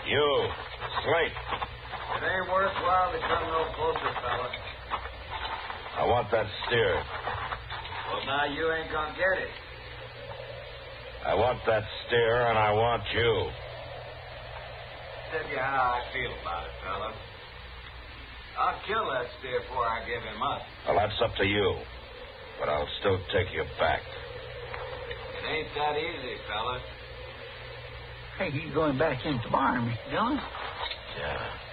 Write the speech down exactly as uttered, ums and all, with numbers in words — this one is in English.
You, Slate. It ain't worthwhile to come no closer, fella. I want that steer. Well, now you ain't gonna get it. I want that steer, and I want you. Tell you how I feel about it, fella. I'll kill that steer before I give him up. Well, that's up to you. But I'll still take you back. It ain't that easy, fella. Hey, he's going back into the barn, Mister Dillon. Yeah.